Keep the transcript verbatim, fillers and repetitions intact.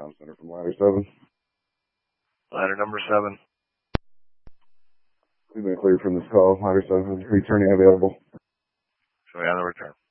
Com Center from ladder seven. Ladder number seven. We've been cleared from this call. Ladder seven, returning available. Show me on the return.